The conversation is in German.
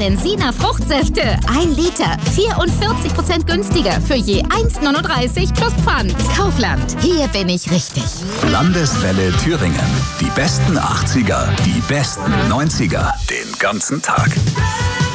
Valensina Fruchtsäfte. 1 Liter, 44% günstiger für je 1,39 plus Pfand. Kaufland, hier bin ich richtig. Landeswelle Thüringen. Die besten 80er, die besten 90er, den ganzen Tag.